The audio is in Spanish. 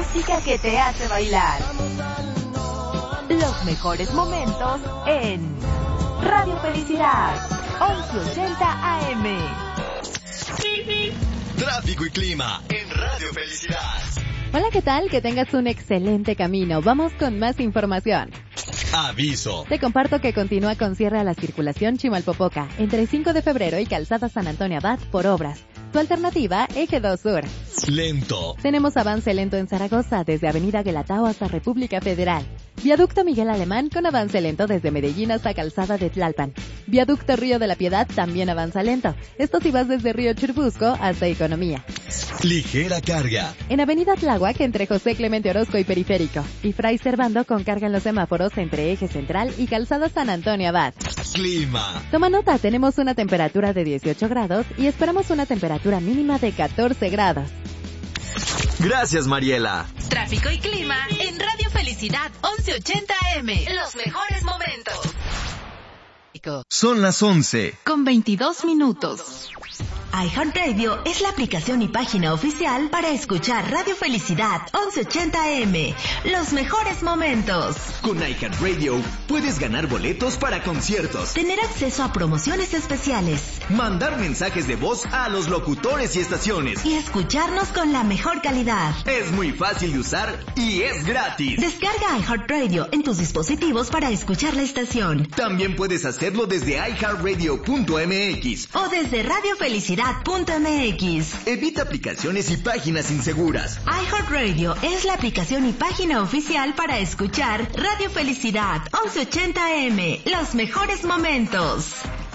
música que te hace bailar. Los mejores momentos en Radio Felicidad, 1180 AM. Tráfico y clima en Radio Felicidad. Hola, ¿qué tal? Que tengas un excelente camino. Vamos con más información. Aviso. Te comparto que continúa con cierre a la circulación Chimalpopoca entre 5 de febrero y Calzada San Antonio Abad por obras. Tu alternativa, Eje 2 Sur. Lento. Tenemos avance lento en Zaragoza desde Avenida Guelatao hasta República Federal. Viaducto Miguel Alemán con avance lento desde Medellín hasta Calzada de Tlalpan. Viaducto Río de la Piedad también avanza lento. Esto si vas desde Río Churbusco hasta Economía. Ligera carga. En Avenida Tláhuac entre José Clemente Orozco y Periférico. Y Fray Servando con carga en los semáforos entre Eje Central y Calzada San Antonio Abad. Clima. Toma nota, tenemos una temperatura de 18 grados y esperamos una temperatura mínima de 14 grados. Gracias, Mariela. Tráfico y clima en Radio Felicidad 1180 AM. Los mejores momentos. Son las 11. Con 22 minutos. iHeartRadio es la aplicación y página oficial para escuchar Radio Felicidad 1180 AM. Los mejores momentos. Con iHeartRadio puedes ganar boletos para conciertos, Tener acceso a promociones especiales mandar mensajes de voz a los locutores y estaciones. y escucharnos con la mejor calidad. Es muy fácil de usar y es gratis. Descarga iHeartRadio en tus dispositivos para escuchar la estación También puedes hacerlo desde iHeartRadio.mx. o desde radiofelicidad.mx. Evita aplicaciones y páginas inseguras. iHeartRadio es la aplicación y página oficial para escuchar Radio Felicidad 1180 AM. Los mejores momentos.